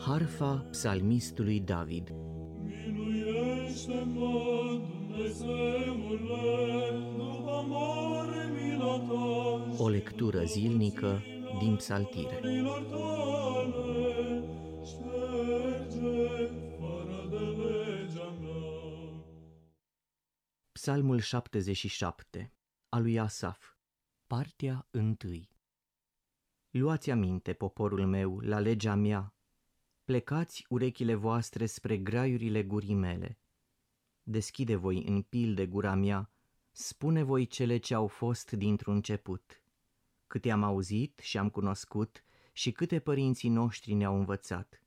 Harfa psalmistului David. Miluiește-mă, Dumnezeule, după mare mila ta. O lectură zilnică din Psaltire. Milor tale, șterge fără de legea mea. Psalmul 77 al lui Asaf. Partea 1. Luați aminte, poporul meu, la legea mea. Plecați urechile voastre spre graiurile gurii mele. Deschide voi în pilde gura mea, spune voi cele ce au fost dintr-un început. Câte am auzit și am cunoscut și câte părinții noștri ne-au învățat.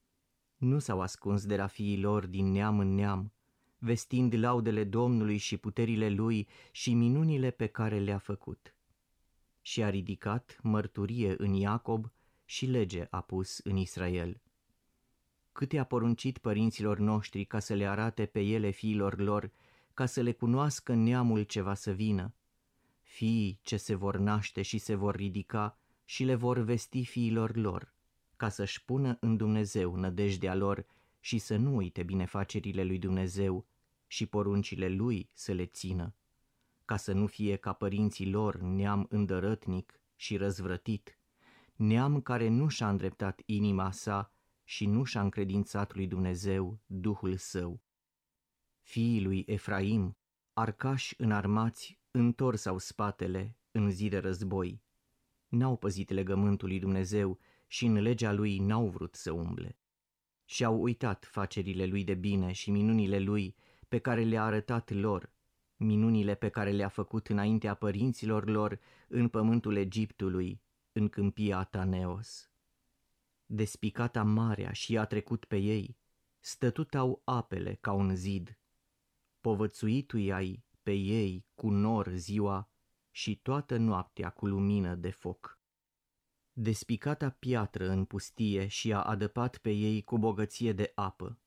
Nu s-au ascuns de la fiii lor din neam în neam, vestind laudele Domnului și puterile Lui și minunile pe care le-a făcut. Și a ridicat mărturie în Iacob și lege a pus în Israel. Câte a poruncit părinților noștri ca să le arate pe ele fiilor lor, ca să le cunoască neamul ce va să vină. Fiii ce se vor naște și se vor ridica și le vor vesti fiilor lor, ca să-și pună în Dumnezeu nădejdea lor și să nu uite binefacerile lui Dumnezeu și poruncile Lui să le țină, ca să nu fie ca părinții lor neam îndărătnic și răzvrătit, neam care nu și-a îndreptat inima sa și nu și-a încredințat lui Dumnezeu Duhul Său. Fiii lui Efraim, arcași înarmați, întorsau spatele în zi de război. N-au păzit legământul lui Dumnezeu și în legea lui n-au vrut să umble. Și-au uitat facerile lui de bine și minunile lui pe care le-a arătat lor, minunile pe care le-a făcut înaintea părinților lor în pământul Egiptului, în câmpia Taneos. Despicata marea și a trecut pe ei, stătutau apele ca un zid. Povățuitui-ai pe ei cu nor ziua și toată noaptea cu lumină de foc. Despicata piatră în pustie și a adăpat pe ei cu bogăție de apă.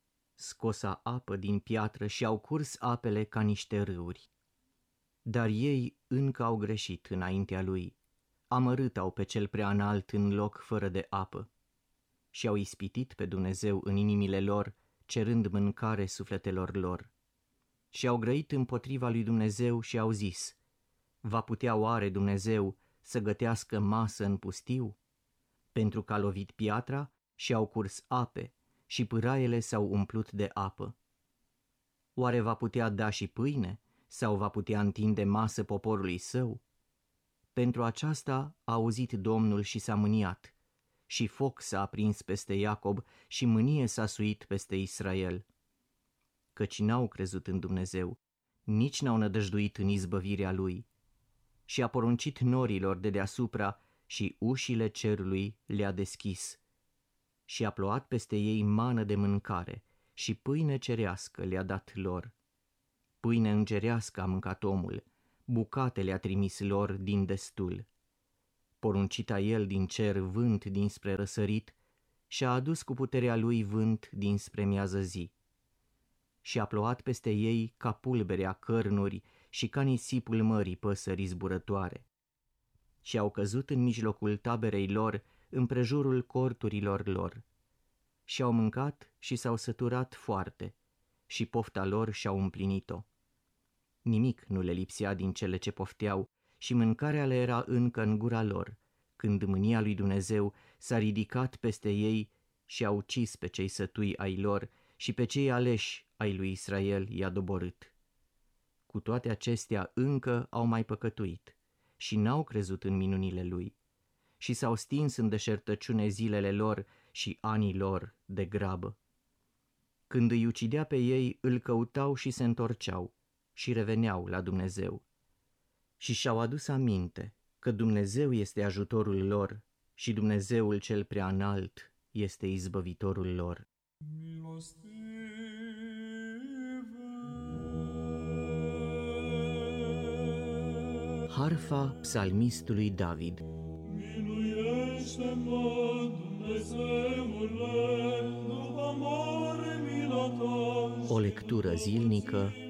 Scosa apă din piatră și au curs apele ca niște râuri. Dar ei încă au greșit înaintea lui, amărât-au pe cel prea înalt în loc fără de apă și au ispitit pe Dumnezeu în inimile lor, cerând mâncare sufletelor lor. Și au grăit împotriva lui Dumnezeu și au zis: va putea oare Dumnezeu să gătească masă în pustiu? Pentru că a lovit piatra și au curs ape și pâraiele s-au umplut de apă. Oare va putea da și pâine sau va putea întinde masă poporului său? Pentru aceasta a auzit Domnul și s-a mâniat, și foc s-a aprins peste Iacob și mânie s-a suit peste Israel. Căci n-au crezut în Dumnezeu, nici n-au nădăjduit în izbăvirea Lui. Și a poruncit norilor de deasupra și ușile cerului le-a deschis. Și a plouat peste ei mană de mâncare și pâine cerească le-a dat lor. Pâine îngerească a mâncat omul, bucate le-a trimis lor din destul. Poruncita el din cer vânt dinspre răsărit și a adus cu puterea lui vânt dinspre miază zi. Și a plouat peste ei ca pulberea cărnuri și ca nisipul mării păsări zburătoare. Și au căzut în mijlocul taberei lor, împrejurul corturilor lor. Și au mâncat și s-au săturat foarte, și pofta lor și-au împlinit-o. Nimic nu le lipsea din cele ce pofteau, și mâncarea le era încă în gura lor, când mânia lui Dumnezeu s-a ridicat peste ei și a ucis pe cei sătui ai lor și pe cei aleși ai lui Israel i-a doborât. Cu toate acestea încă au mai păcătuit și n-au crezut în minunile lui și s-au stins în deșertăciune zilele lor și anii lor de grabă. Când îi ucidea pe ei, îl căutau și se întorceau și reveneau la Dumnezeu. Și și-au adus aminte că Dumnezeu este ajutorul lor și Dumnezeul cel prea înalt este izbăvitorul lor. Milostive. Harfa psalmistului David. Miluiește-mă, Dumnezeule, după mare mila ta. O lectură zilnică